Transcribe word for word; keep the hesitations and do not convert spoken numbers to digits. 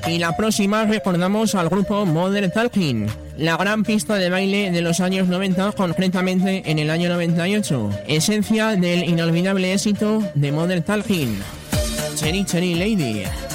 Y la próxima recordamos al grupo Modern Talking, la gran pista de baile de los años noventa, concretamente en el año noventa y ocho, esencia del inolvidable éxito de Modern Talking, Cherry Cherry Lady.